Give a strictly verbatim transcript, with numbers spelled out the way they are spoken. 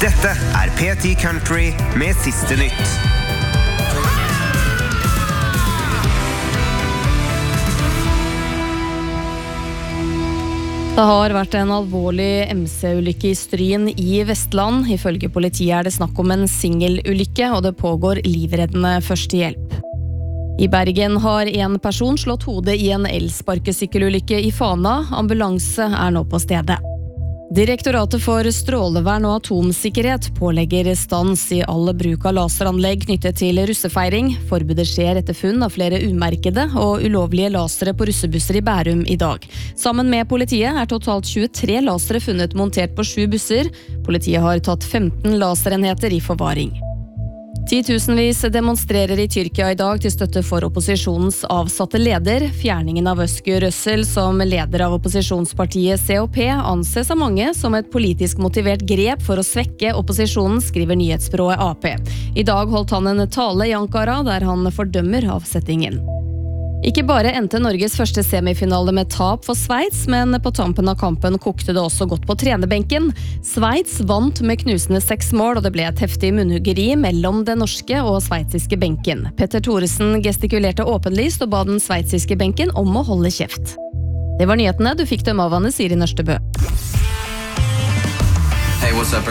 Dette er P ti Country med siste nytt. Det har vært en alvorlig M C-ulykke i Stryn i Vestland. Ifølge politiet er det snakk om en singelulykke, og det pågår livreddende førstehjelp. I Bergen har en person slått hodet i en elsparkesykkelulykke i Fana. Ambulanse er nå på stedet. Direktoratet for strålevern og atomsikkerhet pålegger stans i alle bruk av laseranlegg knyttet til russefeiring. Forbudet skjer etter funn av flere umerkede og ulovlige lasere på russebusser i Bærum i dag. Sammen med politiet er totalt tjuetre lasere funnet montert på sju busser. Politiet har tatt femten laserenheter i forvaring. Titusenvis demonstrerer i Tyrkia i dag til støtte for opposisjonens avsatte leder. Fjerningen av Özgür Özel som leder av opposisjonspartiet C H P anses av mange som et politisk motivert grep for å svekke opposisjonen, skriver nyhetsbyrået A P. I dag holdt han en tale i Ankara der han fordømmer avsettingen. Ikke bare endte Norges første semifinale med tap for Sveits, men på tampen av kampen kokte det også godt på trenerbenken. Sveits vant med knusende seks mål, og det ble et heftig munnhuggeri mellom den norske og sveitsiske benken. Petter Thoresen gestikulerte åpenlyst og ba den sveitsiske benken om å holde kjeft. Det var nyhetene, du fikk dem av Anne Siri Nørstebø. Hey, what's up